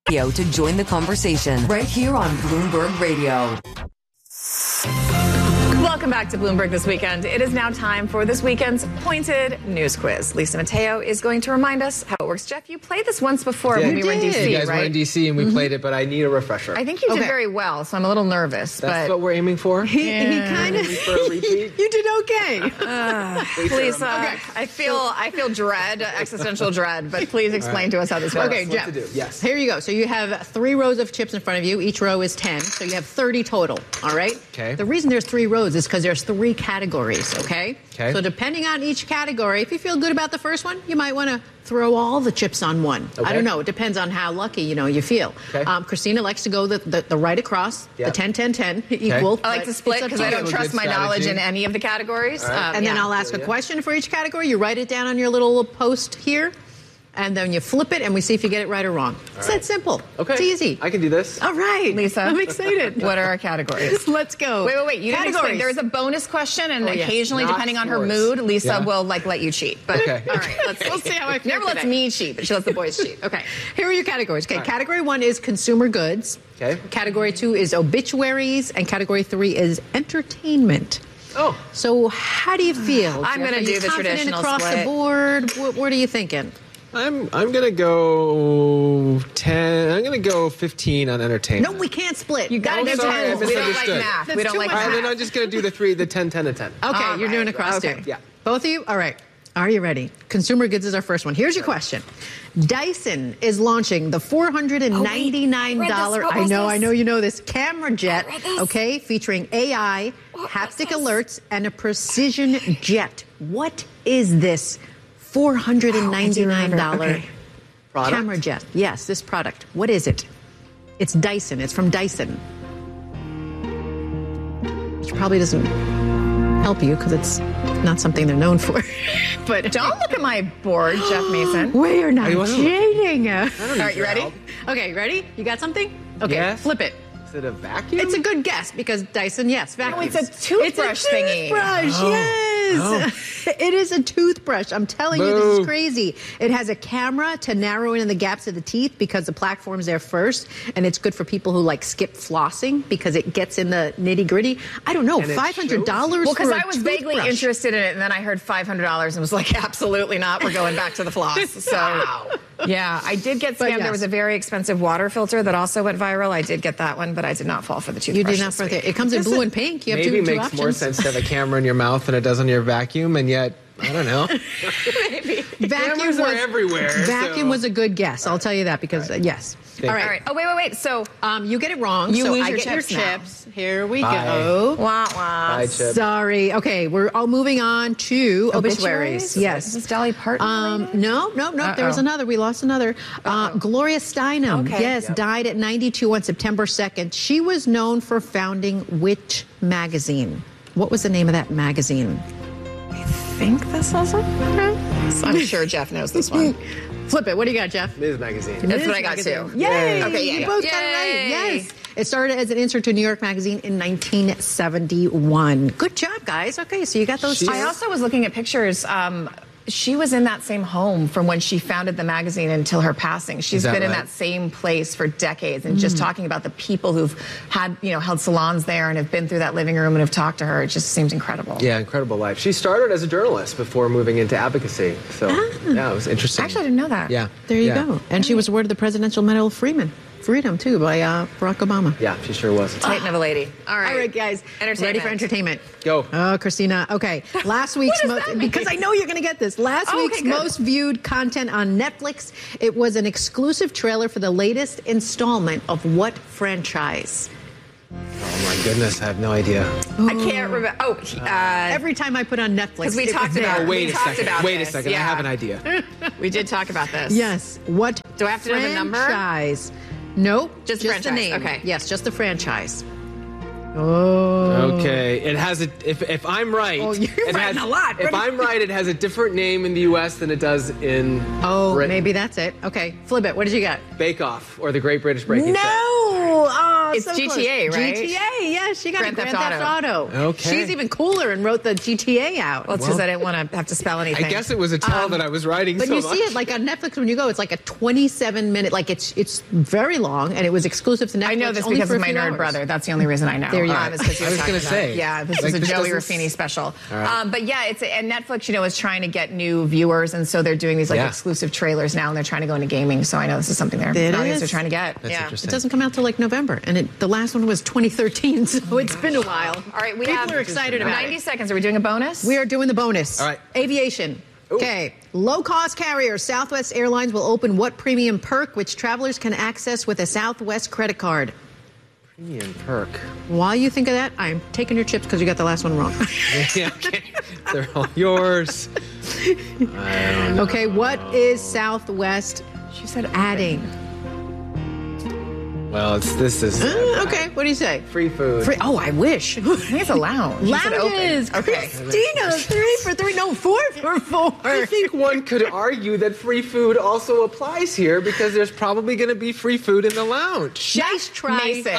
to join the conversation right here on Bloomberg Radio. Welcome back to Bloomberg This Weekend. It is now time for this weekend's Pointed News Quiz. Lisa Mateo is going to remind us how it works. Jeff, you played this once before when we were in D.C., You guys were in D.C. and we played it, but I need a refresher. I think you did very well, so I'm a little nervous. That's what we're aiming for? He kind of... For a repeat? You did okay. Lisa, I feel dread, existential dread, but please explain to us how this works. Okay, Jeff. What to do. Yes. Here you go. So you have 3 rows of chips in front of you. Each row is 10, so you have 30 total, all right? Okay. The reason there's 3 rows is because there's 3 categories, okay? Okay. So depending on each category, if you feel good about the first one, you might want to throw all the chips on one. Okay. I don't know. It depends on how lucky, you feel. Okay. Christina likes to go the right across, the 10-10-10 equal. I like to split because I don't trust my knowledge in any of the categories. Right. And then I'll ask a question for each category. You write it down on your little post here, and then you flip it, and we see if you get it right or wrong. It's that simple. Okay. It's easy. I can do this. All right. Lisa, I'm excited. What are our categories? Let's go. Wait. You didn't explain. There's a bonus question, and occasionally, Not depending on her sports. mood, Lisa will let you cheat. But Okay. all right, We'll see how I feel Never lets today. me cheat, but she lets the boys cheat. Okay. Here are your categories. Okay. All right. Category 1 is consumer goods. Okay. Category 2 is obituaries, and category 3 is entertainment. Oh. So how do you feel? I'm Jeff? gonna Are do you the confident traditional across split. the board. What are you thinking? I'm gonna go 10. I'm gonna go 15 on entertainment. No, we can't split. You got to Oh, do sorry, I 10. We don't like misunderstood. math. That's We don't too like much All right, math. then I'm just gonna do the 10, 10, and 10. Okay, you're doing across Okay. too. Yeah. Both of you? All right. Are you ready? Consumer goods is our first one. Here's your question. Dyson is launching the $499. I know you know this. Camera jet, okay, featuring AI, haptic alerts, and a precision jet. What is this $499 Product? camera jet? Yes, this product. What is it? It's Dyson. It's from Dyson. Which probably doesn't help you because it's not something they're known for. But Don't look at my board, Jeff Mason. we are not you wanna- cheating. All right, you ready? Okay, ready? You got something? Okay, Yes. flip it. Is it a vacuum? It's a good guess because Dyson, yes, vacuum. it's a toothbrush thingy. Toothbrush, yes. It is a toothbrush. I'm telling you, this is crazy. It has a camera to narrow in the gaps of the teeth because the platform's there first, and it's good for people who skip flossing because it gets in the nitty gritty. I don't know, And it $500 Well, for because a I was vaguely toothbrush. interested in it, and then I heard $500 and was like, absolutely not. We're going back to the floss. So, yeah, I did get scammed. yes. There was a very expensive water filter that also went viral. I did get that one, but I did not fall for the toothbrush. You did not this for week. it. It comes in blue and pink. You have Maybe two makes options. more sense to have a camera in your mouth than it does on your vacuum, and yet, I don't know. Vacuum Cameras are everywhere. Vacuum so- was a good guess. I'll tell you that because yes. Thank All you. All right. right. Oh, wait. So, You get it wrong. You so lose I your get chips your now. chips. Here we Bye. go. wah, wah. Bye, Chip. Sorry. Okay, we're all moving on to obituaries. Obituaries? Yes. Is this Dolly Parton related? No. There was another. We lost another. Gloria Steinem. Okay. Yes, died at 92 on September 2nd. She was known for founding which magazine? What was the name of that magazine? I think this is it. I'm sure Jeff knows this one. Flip it. What do you got, Jeff? Ms. Magazine. That's Ms. what I got Magazine. too. Yay! Okay, yeah. You both got it right. Yay. Yes. It started as an insert to New York Magazine in 1971. Good job, guys. Okay, so you got those two. I also was looking at pictures. She was in that same home from when she founded the magazine until her passing. She's that been in right? that same place for decades, and just talking about the people who've had, held salons there and have been through that living room and have talked to her. It just seems incredible. Yeah, incredible life. She started as a journalist before moving into advocacy. So, yeah, it was interesting. Actually, I didn't know that. Yeah. There you go. And she was awarded the Presidential Medal of Freedom, too, by Barack Obama. Yeah, she sure was. Titan of a lady. All right. All right, guys. Entertainment. Ready for entertainment? Go. Oh, Christina. Okay. Last week's because I know you're going to get this. Last week's good. most viewed content on Netflix. It was an exclusive trailer for the latest installment of what franchise? Oh, my goodness. I have no idea. I can't remember. Every time I put on Netflix, because we it talked was there. about. Wait we a talked second. about Wait a this. second. I Yeah. have an idea. We did talk about this. Yes. What? Do I have to know the number? Franchise. Nope. Just the franchise. name. Okay. Yes, just the franchise. Oh. Okay. It has a. If I'm right. Oh, you're it writing has, a lot. If I'm right, it has a different name in the U.S. than it does in. Oh, Britain. maybe that's it. Okay. Flip it. What did you got? Bake Off or the Great British Baking Show. No. Oh, Oh, it's so GTA, close. right? GTA, yeah, she got Grand Grand Theft Theft Auto. Okay. She's even cooler and wrote the GTA out. Well, it's because I didn't want to have to spell anything. I guess it was a tell that I was writing But so you much. see it like on Netflix when you go, it's like a 27-minute, like it's very long, and it was exclusive to Netflix. I know this only because for of a my few nerd hours. brother. That's the only reason I know. There you go. Is 'cause he I was talking gonna about say, it. Yeah, this like, is a this Joey doesn't- Raffini special. right. But yeah, and Netflix, is trying to get new viewers, and so they're doing these like exclusive trailers now, and they're trying to go into gaming. So I know this is something they're trying to get. That's yeah. interesting. It doesn't come out till like November, and the last one was 2013, so it's been a while. All right, People are excited about 90 it. seconds. Are we doing a bonus? We are doing the bonus. All right. Aviation. Okay. Low-cost carrier Southwest Airlines will open what premium perk which travelers can access with a Southwest credit card? Premium perk. While you think of that, I'm taking your chips because you got the last one wrong. Yeah, okay. They're all yours. I don't know. Okay, what is Southwest She said adding? Well, this is Okay, what do you say? free food. Free, oh, I wish. I think it's a lounge. You said open. Lounges. Okay. Christina, 3 for 3. No, 4 for 4. I think one could argue that free food also applies here because there's probably going to be free food in the lounge. Nice try. Mason.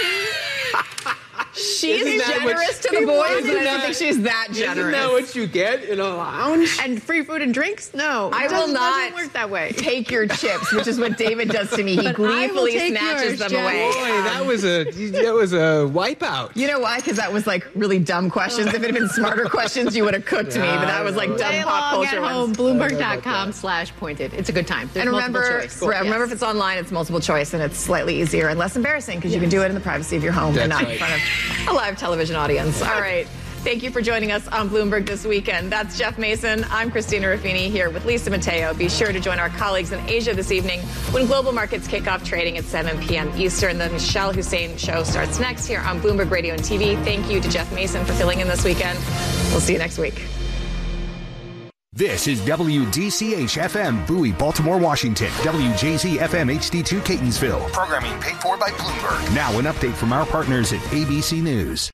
She's Isn't that what generous to the people- boys, isn't but I don't that- think she's that Isn't generous. that what you get in a lounge? And free food and drinks? No. I it will doesn't not work that way. take your chips, which is what David does to me. He But I will gleefully take snatches yours, them Jeff. away. Boy, that was a wipeout. You know why? Because that was like really dumb questions. If it had been smarter questions, you would have cooked me. But that was like dumb Play pop along culture at home. ones. Bloomberg.com/pointed. It's a good time. There's And multiple remember, choice. remember if it's online, it's multiple choice, and it's slightly easier and less embarrassing because you can do it in the privacy of your home and That's not in front of a live television audience. All right. Thank you for joining us on Bloomberg This Weekend. That's Jeff Mason. I'm Christina Ruffini here with Lisa Mateo. Be sure to join our colleagues in Asia this evening when global markets kick off trading at 7 p.m. Eastern. The Michelle Hussein Show starts next here on Bloomberg Radio and TV. Thank you to Jeff Mason for filling in this weekend. We'll see you next week. This is WDCH-FM, Bowie, Baltimore, Washington. WJZ-FM HD2, Catonsville. Programming paid for by Bloomberg. Now an update from our partners at ABC News.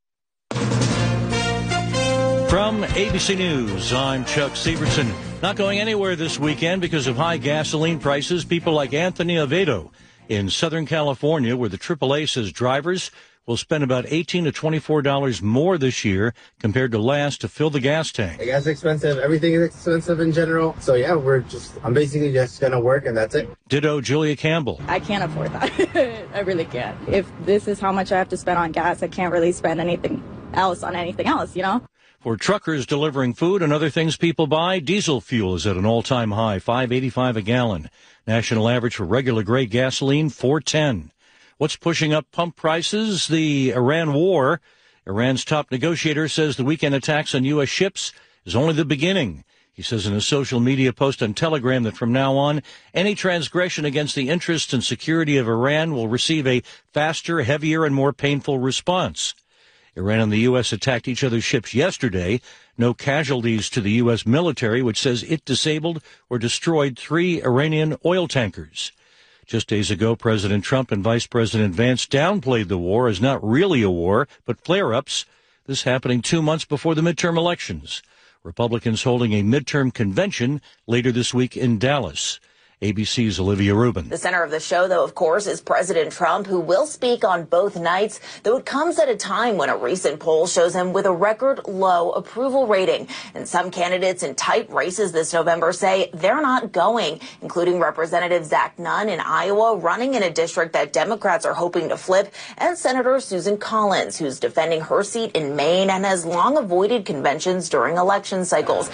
From ABC News, I'm Chuck Severson. Not going anywhere this weekend because of high gasoline prices. People like Anthony Avedo in Southern California, where the AAA says drivers will spend about $18 to $24 more this year compared to last to fill the gas tank. Gas is expensive. Everything is expensive in general. So yeah, I'm basically just going to work and that's it. Ditto Julia Campbell. I can't afford that. I really can't. If this is how much I have to spend on gas, I can't really spend anything else on anything else, you know? For truckers delivering food and other things people buy, diesel fuel is at an all-time high, $5.85 a gallon. National average for regular grade gasoline, $4.10. What's pushing up pump prices? The Iran war. Iran's top negotiator says the weekend attacks on U.S. ships is only the beginning. He says in a social media post on Telegram that from now on, any transgression against the interests and security of Iran will receive a faster, heavier, and more painful response. Iran and the U.S. attacked each other's ships yesterday. No casualties to the U.S. military, which says it disabled or destroyed 3 Iranian oil tankers. Just days ago, President Trump and Vice President Vance downplayed the war as not really a war, but flare-ups. This happening 2 months before the midterm elections. Republicans holding a midterm convention later this week in Dallas. ABC's Olivia Rubin. The center of the show, though, of course, is President Trump, who will speak on both nights, though it comes at a time when a recent poll shows him with a record low approval rating. And some candidates in tight races this November say they're not going, including Representative Zach Nunn in Iowa, running in a district that Democrats are hoping to flip, and Senator Susan Collins, who's defending her seat in Maine and has long avoided conventions during election cycles.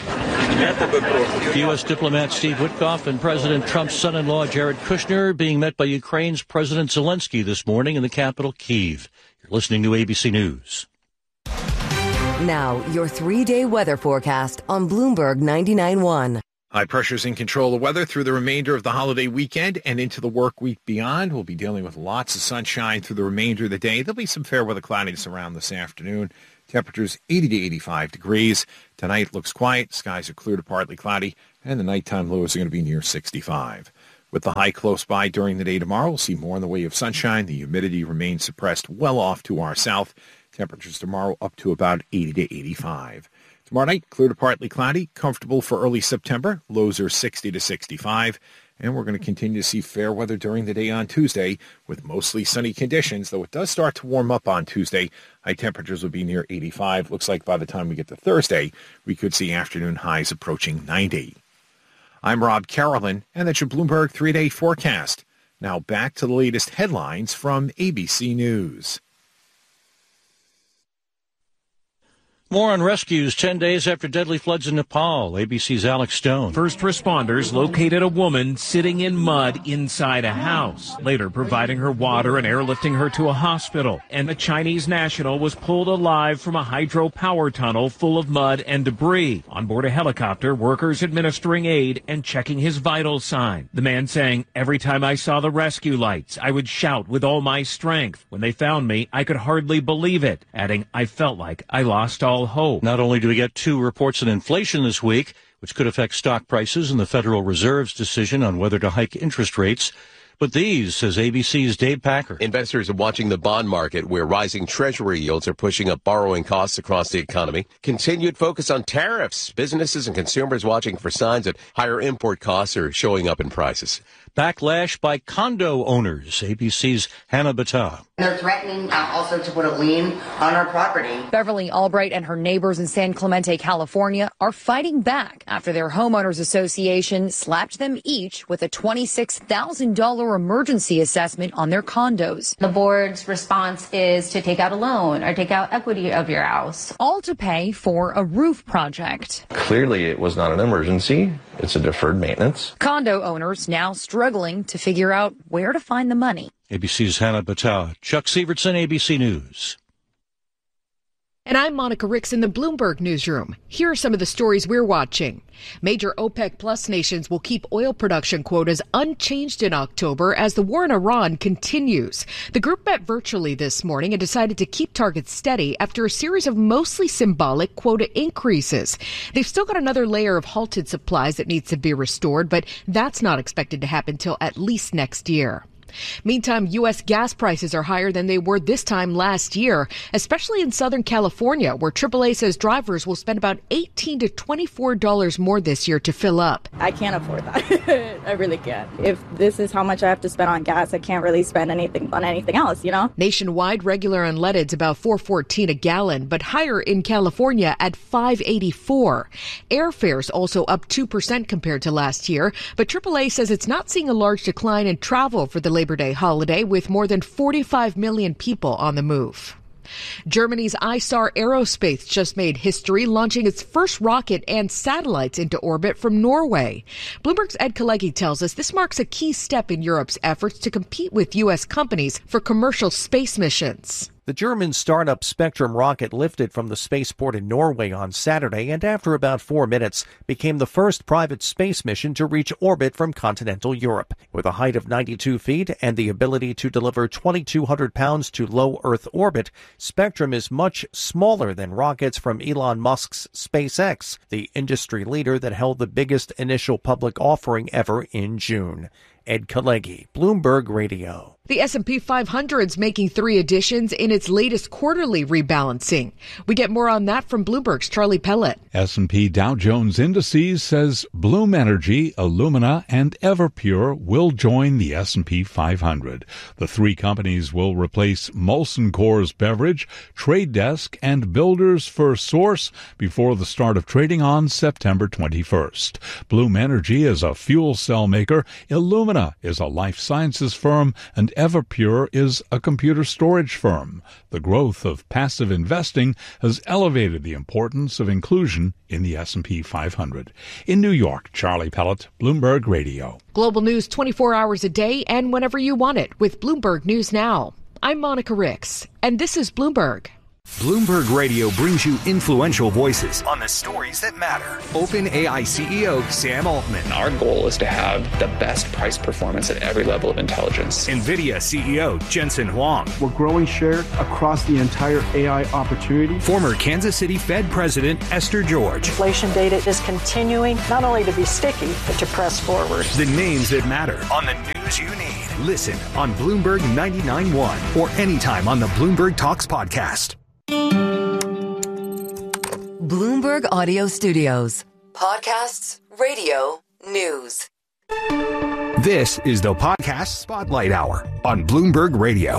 U.S. diplomat Steve Witkoff and President Trump's son-in-law Jared Kushner being met by Ukraine's President Zelensky this morning in the capital, Kyiv. You're listening to ABC News. Now, your 3-day weather forecast on Bloomberg 99.1. High pressure's in control of weather through the remainder of the holiday weekend and into the work week beyond. We'll be dealing with lots of sunshine through the remainder of the day. There'll be some fair weather cloudiness around this afternoon. Temperatures 80 to 85 degrees. Tonight looks quiet. Skies are clear to partly cloudy, and the nighttime lows are going to be near 65. With the high close by during the day tomorrow, we'll see more in the way of sunshine. The humidity remains suppressed well off to our south. Temperatures tomorrow up to about 80 to 85. Tomorrow night, clear to partly cloudy, comfortable for early September. Lows are 60 to 65. And we're going to continue to see fair weather during the day on Tuesday with mostly sunny conditions, though it does start to warm up on Tuesday. High temperatures will be near 85. Looks like by the time we get to Thursday, we could see afternoon highs approaching 90. I'm Rob Carolyn, and that's your Bloomberg 3-day forecast. Now back to the latest headlines from ABC News. More on rescues 10 days after deadly floods in Nepal. ABC's Alex Stone. First responders located a woman sitting in mud inside a house, later providing her water and airlifting her to a hospital. And a Chinese national was pulled alive from a hydropower tunnel full of mud and debris. On board a helicopter, workers administering aid and checking his vital sign. The man saying, "Every time I saw the rescue lights, I would shout with all my strength. When they found me, I could hardly believe it," adding, "I felt like I lost all hope." Not only do we get 2 reports on inflation this week, which could affect stock prices and the Federal Reserve's decision on whether to hike interest rates, but these, says ABC's Dave Packer. Investors are watching the bond market where rising Treasury yields are pushing up borrowing costs across the economy. Continued focus on tariffs. Businesses and consumers watching for signs that higher import costs are showing up in prices. Backlash by condo owners. ABC's Hannah Battah. They're threatening also to put a lien on our property. Beverly Albright and her neighbors in San Clemente, California, are fighting back after their homeowners association slapped them each with a $26,000 emergency assessment on their condos. The board's response is to take out a loan or take out equity of your house. All to pay for a roof project. Clearly, it was not an emergency. It's a deferred maintenance. Condo owners now struggling to figure out where to find the money. ABC's Hannah Battah. Chuck Sievertson, ABC News. And I'm Monica Ricks in the Bloomberg Newsroom. Here are some of the stories we're watching. Major OPEC Plus nations will keep oil production quotas unchanged in October as the war in Iran continues. The group met virtually this morning and decided to keep targets steady after a series of mostly symbolic quota increases. They've still got another layer of halted supplies that needs to be restored, but that's not expected to happen till at least next year. Meantime, U.S. gas prices are higher than they were this time last year, especially in Southern California, where AAA says drivers will spend about $18 to $24 more this year to fill up. I can't afford that. I really can't. If this is how much I have to spend on gas, I can't really spend anything on anything else, you know? Nationwide, regular unleaded's about $4.14 a gallon, but higher in California at $5.84. Airfares also up 2% compared to last year, but AAA says it's not seeing a large decline in travel for the Labor Day holiday, with more than 45 million people on the move. Germany's ISAR Aerospace just made history, launching its first rocket and satellites into orbit from Norway. Bloomberg's Ed Kalegi tells us this marks a key step in Europe's efforts to compete with U.S. companies for commercial space missions. The German startup Spectrum rocket lifted from the spaceport in Norway on Saturday and after about 4 minutes became the first private space mission to reach orbit from continental Europe. With a height of 92 feet and the ability to deliver 2,200 pounds to low Earth orbit, Spectrum is much smaller than rockets from Elon Musk's SpaceX, the industry leader that held the biggest initial public offering ever in June. Ed Kalegi, Bloomberg Radio. The S&P 500's making 3 additions in its latest quarterly rebalancing. We get more on that from Bloomberg's Charlie Pellet. S&P Dow Jones Indices says Bloom Energy, Illumina, and Everpure will join the S&P 500. The 3 companies will replace Molson Coors Beverage, Trade Desk, and Builders FirstSource before the start of trading on September 21st. Bloom Energy is a fuel cell maker, Illumina is a life sciences firm, and Everpure is a computer storage firm. The growth of passive investing has elevated the importance of inclusion in the S&P 500. In New York, Charlie Pellet, Bloomberg Radio. Global news 24 hours a day and whenever you want it with Bloomberg News Now. I'm Monica Ricks, and this is Bloomberg. Bloomberg Radio brings you influential voices on the stories that matter. OpenAI CEO Sam Altman. Our goal is to have the best price performance at every level of intelligence. NVIDIA CEO Jensen Huang. We're growing share across the entire AI opportunity. Former Kansas City Fed President Esther George. Inflation data is continuing not only to be sticky, but to press forward. The names that matter on the news you need. Listen on Bloomberg 99.1 or anytime on the Bloomberg Talks podcast. Bloomberg Audio Studios. Podcasts, radio, news. This is the Podcast Spotlight Hour on Bloomberg Radio.